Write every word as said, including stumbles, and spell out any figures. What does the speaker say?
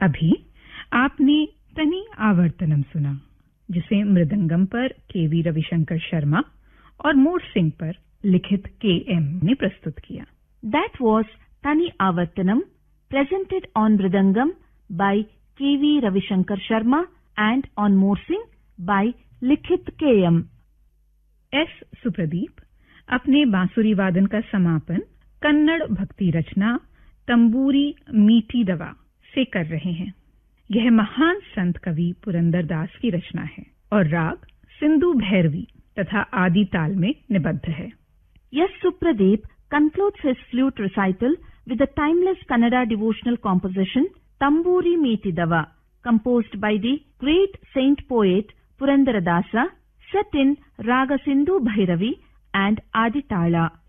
अभी आपने तनी आवर्तनम सुना, जिसे मृदंगम पर केवी रविशंकर शर्मा और मोरसिंह पर लिखित के एम ने प्रस्तुत किया। That was Tani Avartanam, presented on Mridangam by K V Ravishankar Sharma and on Morsing by Likhit K M. S सुप्रदीप अपने बांसुरी वादन का समापन कन्नड़ भक्ति रचना तंबूरी मीठी दवा से कर रहे हैं। यह महान संत कवि पुरंदरदास की रचना है और राग सिंधु भैरवी तथा आदि ताल में निबद्ध है। Yes, Supradeep concludes his flute recital with the timeless Kannada devotional composition Tamburi Meeti Dava, composed by the great saint poet Purandaradasa, set in Raga Sindhu Bhairavi and Aditala.